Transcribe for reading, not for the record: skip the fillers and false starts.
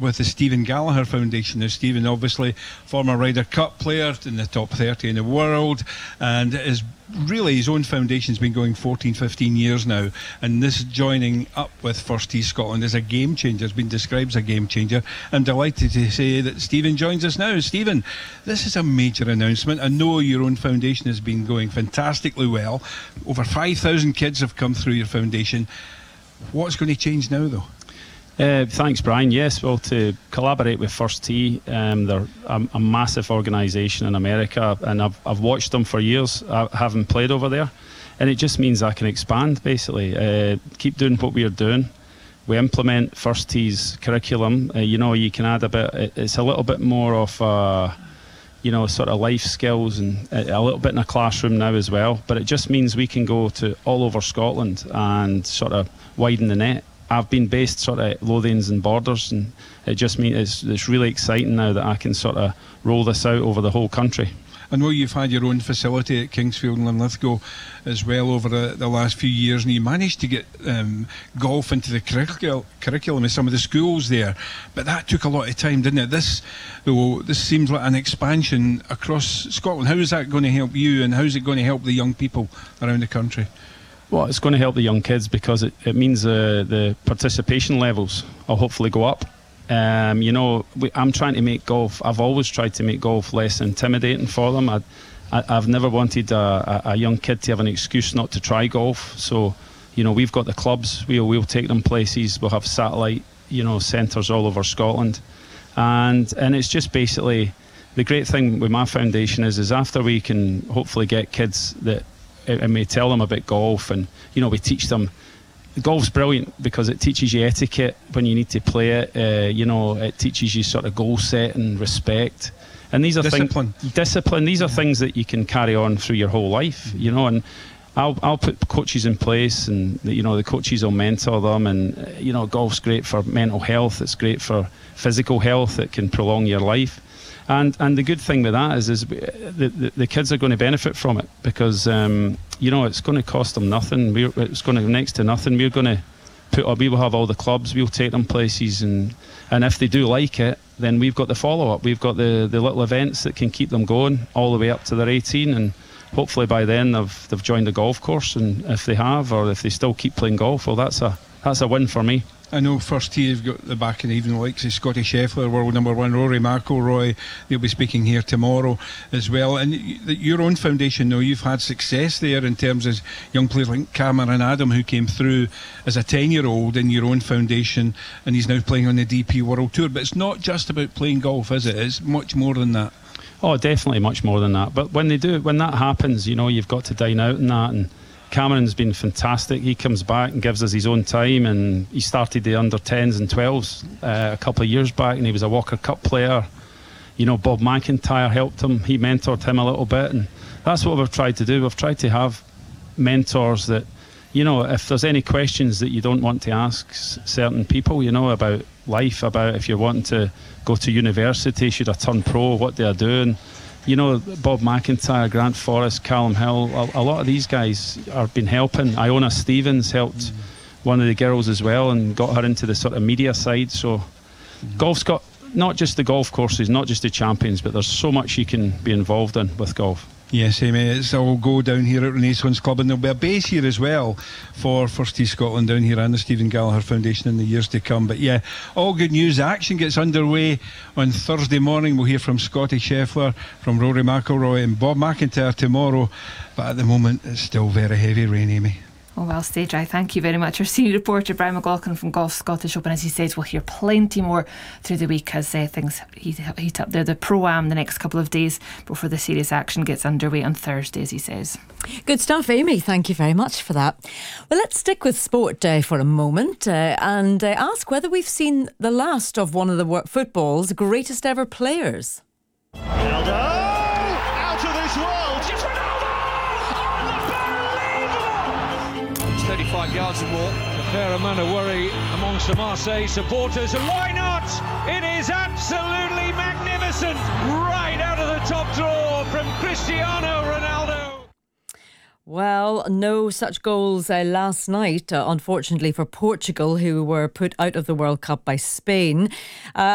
with the Stephen Gallagher Foundation. Now, Stephen, obviously, former Ryder Cup player in the top 30 in the world, and is really his own foundation's been going 14, 15 years now, and this joining up with First Tee Scotland is a game changer. It's been described as a game changer. I'm delighted to say that Stephen joins us now. Stephen, this is a major announcement. I know your own foundation has been going fantastically well. Over 5,000 kids have come through your foundation. What's going to change now, though? Thanks, Brian. Yes, well, to collaborate with First Tee, they're a massive organisation in America, and I've watched them for years, having played over there, and it just means I can expand, basically. Keep doing what we're doing. We implement First Tee's curriculum. You can add a bit. It's a little bit more of sort of life skills, and a little bit in a classroom now as well. But it just means we can go to all over Scotland and sort of widen the net. I've been based sort of Lothians and Borders, and it just means it's really exciting now that I can sort of roll this out over the whole country. I know you've had your own facility at Kingsfield and Linlithgow as well over the last few years, and you managed to get golf into the curriculum of some of the schools there, but that took a lot of time, didn't it? This seems like an expansion across Scotland. How is that going to help you, and how is it going to help the young people around the country? Well, it's going to help the young kids because it means the participation levels will hopefully go up. I'm trying to make golf, I've always tried to make golf less intimidating for them. I've never wanted a young kid to have an excuse not to try golf. So, we've got the clubs, we'll take them places, we'll have satellite, centres all over Scotland. And it's just basically, the great thing with my foundation is after we can hopefully get kids that, and we tell them about golf, and we teach them. Golf's brilliant because it teaches you etiquette when you need to play it. It teaches you sort of goal setting, respect, and these are discipline. These are things that you can carry on through your whole life. And I'll put coaches in place, and the coaches will mentor them. And golf's great for mental health. It's great for physical health. It can prolong your life. And the good thing with that is the kids are going to benefit from it because it's going to cost them nothing. It's going to next to nothing. We're going to we will have all the clubs. We'll take them places, and if they do like it, then we've got the follow up. We've got the little events that can keep them going all the way up to their 18, and hopefully by then they've joined the golf course. And if they have, or if they still keep playing golf, well, that's a win for me. I know First Tee have got the back, and even the likes of Scotty Scheffler, world number one, Rory McIlroy, they'll be speaking here tomorrow as well. And your own foundation, though, you've had success there in terms of young players like Cameron Adam, who came through as a 10-year-old in your own foundation, and he's now playing on the DP World Tour. But it's not just about playing golf, is it? It's much more than that. Oh, definitely much more than that. But when that happens, you've got to dine out in that. And Cameron's been fantastic. He comes back and gives us his own time, and he started the under 10s and 12s a couple of years back, and he was a Walker Cup player. Bob McIntyre helped him. He mentored him a little bit, and that's what we've tried to do. We've tried to have mentors that, if there's any questions that you don't want to ask certain people, about life, about if you're wanting to go to university, should I turn pro, what they're doing. Bob McIntyre, Grant Forrest, Callum Hill, a lot of these guys have been helping. Iona Stevens helped one of the girls as well and got her into the sort of media side. So golf's got not just the golf courses, not just the champions, but there's so much you can be involved in with golf. Yes, Amy, it's all go down here at Renaissance Club, and there'll be a base here as well for First Tee Scotland down here and the Stephen Gallagher Foundation in the years to come. But yeah, all good news. Action gets underway on Thursday morning. We'll hear from Scotty Scheffler, from Rory McIlroy and Bob McIntyre tomorrow. But at the moment, it's still very heavy rain, Amy. Oh, well staged. I thank you very much. Our senior reporter Brian McLaughlin from Golf Scottish Open. As he says, we'll hear plenty more through the week as things heat up there. The Pro-Am the next couple of days before the serious action gets underway on Thursday, as he says. Good stuff, Amy. Thank you very much for that. Well, let's stick with sport for a moment and ask whether we've seen the last of one of the football's greatest ever players. Ronaldo out of this world. It's Ronaldo! Unbelievable! It's 35 yards or more. A fair amount of worry amongst the Marseille supporters, and why not? It is absolutely magnificent, right out of the top drawer from Cristiano Ronaldo. Well, no such goals last night, unfortunately for Portugal, who were put out of the World Cup by Spain.